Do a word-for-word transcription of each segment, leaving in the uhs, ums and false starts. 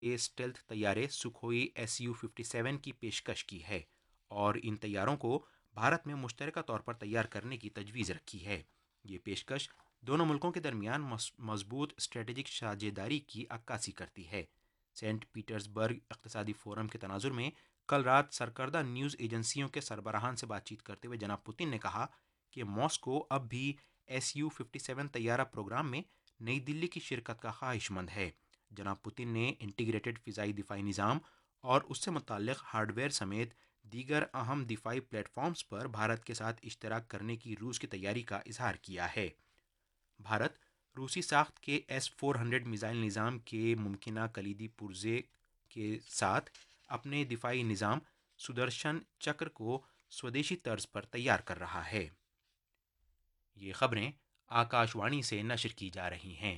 Stealth तैयारे Sukhoi S U fifty seven की पेशकश की है और इन तैयारों को भारत में मुश्तरका तौर पर तैयार करने की तजवीज़ रखी है। ये पेशकश दोनों मुल्कों के दरमियान मजबूत स्ट्रेटेजिक साझेदारी की अक्कासी करती है। सेंट पीटर्सबर्ग इक़्तिसादी फोरम के तनाजुर में कल रात सरकर्दा न्यूज़ एजेंसियों के सरबराहान से बातचीत करते हुए जनाब पुतिन ने कहा कि मॉस्को अब भी S U fifty seven तैयारा programme में नई दिल्ली की शिरकत का ख्वाहिशमंद है। जनाब पुतिन ने इंटीग्रेटेड फ़िज़ाई दिफाई निज़ाम और उससे मुतल्लिक़ हार्डवेयर समेत दीगर अहम दिफाई प्लेटफॉर्म्स पर भारत के साथ इश्तराक करने की रूस की तैयारी का इजहार किया है। भारत रूसी साख्त के एस फोर हंड्रेड मिज़ाइल निज़ाम के मुमकिन कलीदी पुर्जे के साथ अपने दिफाई निज़ाम सुदर्शन चक्र को स्वदेशी तर्ज पर तैयार कर रहा है। ये खबरें आकाशवाणी से नशर की जा रही हैं।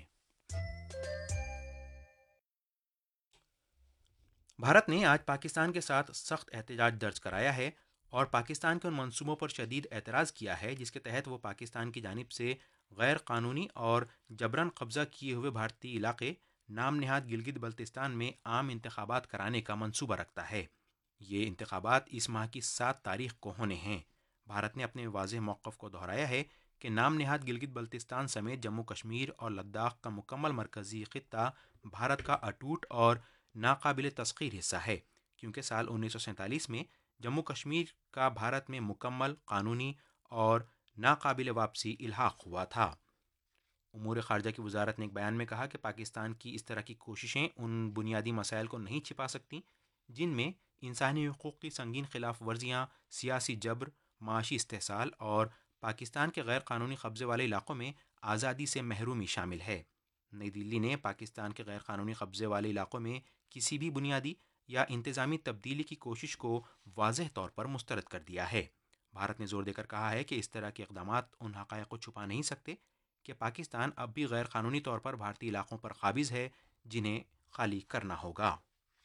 भारत ने आज पाकिस्तान के साथ सख्त एहतजाज दर्ज कराया है और पाकिस्तान के उन मंसूबों पर शदीद एतराज़ किया है जिसके तहत वो पाकिस्तान की जानिब से गैर कानूनी और जबरन कब्ज़ा किए हुए भारतीय इलाके नाम नहाद गिलगित बल्तिस्तान में आम इंतखाबात कराने का मंसूबा रखता है। ये इंतखाबात इस माह की सात तारीख को होने हैं। भारत ने अपने वाज़ेह मौक़िफ़ को दोहराया है कि नाम नहाद गिलगित बल्तिस्तान समेत जम्मू कश्मीर और लद्दाख का मुकम्मल मरकज़ी ख़ित्ता भारत का अटूट और नाकाबिल तस्ख़ीर हिस्सा है, क्योंकि साल उन्नीस सौ सैंतालीस में जम्मू कश्मीर का भारत में मुकम्मल कानूनी और नाकाबिल वापसी इल्हाक़ हुआ था। उमूर ख़ारजा की वजारत ने एक बयान में कहा कि पाकिस्तान की इस तरह की कोशिशें उन बुनियादी मसाइल को नहीं छिपा सकती जिनमें इंसानी हुकूक़ की संगीन खिलाफ वर्जियाँ, सियासी जबर, माशी इस्तेहसाल और पाकिस्तान के गैर कानूनी कब्ज़े वाले इलाक़ों में आज़ादी से महरूमी शामिल है। नई दिल्ली ने पाकिस्तान के गैर कानूनी कब्ज़े वाले इलाक़ों में किसी भी बुनियादी या इंतज़ामी तब्दीली की कोशिश को वाज़ेह तौर पर मुस्तरद कर दिया है। भारत ने जोर देकर कहा है कि इस तरह के इक़दामात उन हक़ाइक़ को छुपा नहीं सकते कि पाकिस्तान अब भी गैर कानूनी तौर पर भारतीय इलाक़ों पर काबिज़ है जिन्हें खाली करना होगा।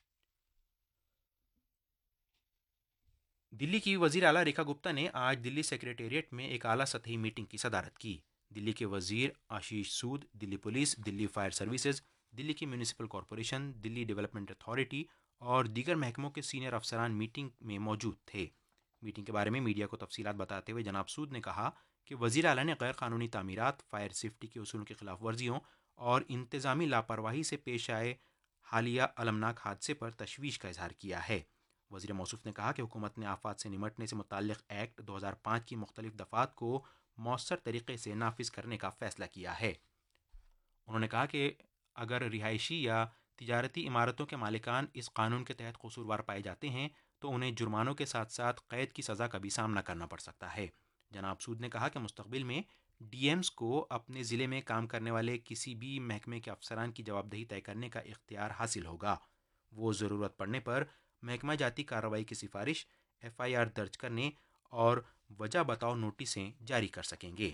दिल्ली की वज़ीर आला रेखा गुप्ता ने आज दिल्ली सेक्रेटेरिएट में एक आला सतही मीटिंग की सदारत की। दिल्ली के वज़ीर आशीष सूद, Delhi police, Delhi fire services, Delhi की municipal corporation, Delhi development authority और दीगर महकमों के सीनियर अफसरान मीटिंग में मौजूद थे। मीटिंग के बारे में मीडिया को तफसीलात बताते हुए जनाब सूद ने कहा कि वज़ीर आला ने गैर कानूनी तामीरात, फायर सेफ्टी के उसूलों की खिलाफ वर्जियों और इंतज़ामी लापरवाही से पेश आए हालिया अलमनाक हादसे पर तशवीश का इजहार किया है। वज़ीर मौसूफ़ ने कहा कि हुकूमत ने आफ़ात से निमटने से मुताल्लिक़ एक्ट दो हज़ार पाँच की मुख्तलिफ़ दफ़ात को मौसर तरीक़े से नाफिज करने का फ़ैसला किया है। उन्होंने कहा कि अगर रिहायशी या तिजारती इमारतों के मालिकान इस कानून के तहत कसूरवार पाए जाते हैं तो उन्हें जुर्मानों के साथ साथ क़ैद की सज़ा का भी सामना करना पड़ सकता है। जनाब सूद ने कहा कि मुस्तक़बिल में डी एम्स को अपने ज़िले में काम करने वाले किसी भी महकमे के अफसरान की जवाबदेही तय करने का इख्तियार हासिल होगा। वो ज़रूरत पड़ने पर महकमा जाती कार्रवाई की सिफारिश, एफ आई आर दर्ज करने और वजह बताओ नोटिसें जारी कर सकेंगे।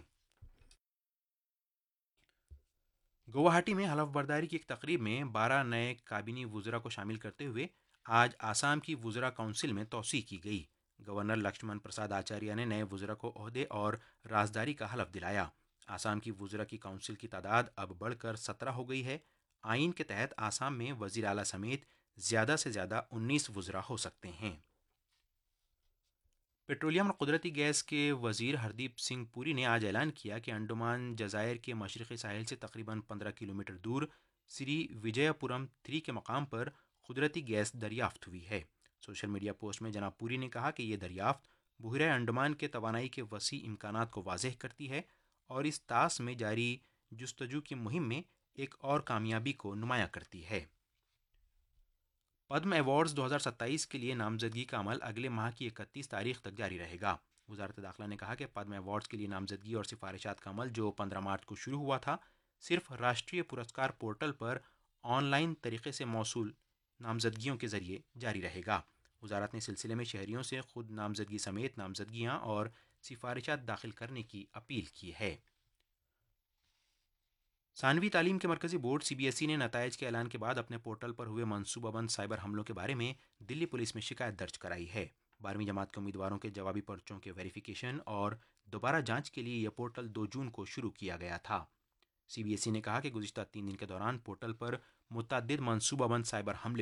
गुवाहाटी में हलफ बर्दारी की एक तकरीब में बारह नए काबिनी वुज़रा को शामिल करते हुए आज आसाम की वुज़रा काउंसिल में तौसीह की गई। गवर्नर लक्ष्मण प्रसाद आचार्य ने नए वुज़रा को ओहदे और राजदारी का हलफ दिलाया। आसाम की वुज़रा की काउंसिल की तादाद अब बढ़कर सत्रह हो गई है। आइन के तहत आसाम में वज़ीर आला समेत ज़्यादा से ज़्यादा उन्नीस वुज़रा हो सकते हैं। पेट्रोलियम और कुदरती गैस के वज़ीर हरदीप सिंह पुरी ने आज ऐलान किया कि अंडमान जज़ायर के मशरक़ी साहिल से तकरीबन पंद्रह किलोमीटर दूर श्री विजयपुरम थ्री के मकाम पर कुदरती गैस दरियाफ्त हुई है। सोशल मीडिया पोस्ट में जनाब पुरी ने कहा कि यह दरियाफ्त बहरे अंडमान के तवानाई के वसी इम्कानात को वाज़ेह करती है और इस तास में जारी जुस्तजू की मुहिम में एक और कामयाबी को नुमाया करती है। पद्म अवार्ड्स दो हज़ार सत्ताईस के लिए नामजदगी का अमल अगले माह की इकतीस तारीख तक जारी रहेगा। वजारत दाखिला ने कहा कि पद्म अवार्ड्स के लिए नामजदगी और सिफारिशात का अमल जो पंद्रह मार्च को शुरू हुआ था, सिर्फ राष्ट्रीय पुरस्कार पोर्टल पर ऑनलाइन तरीके से मौसूल नामजदगियों के जरिए जारी रहेगा। वजारत ने सिलसिले में शहरियों से खुद नामजदगी समेत नामजदगियाँ और सिफारिशात दाखिल करने की अपील की है। सानवी तालीम के मरकज़ी board C B S E ने नताइज के ऐलान के बाद अपने पोर्टल पर हुए मनसूबाबंद साइबर हमलों के बारे में दिल्ली पुलिस में शिकायत दर्ज कराई है। बारहवीं जमात के उम्मीदवारों के जवाबी पर्चों के वेरिफिकेशन और दोबारा जांच के लिए यह पोर्टल दो जून को शुरू किया गया था। सी बी एस ई ने कहा कि गुज़िश्ता तीन दिन के दौरान पोर्टल पर متعدد منصوبہ بند سائبر حملے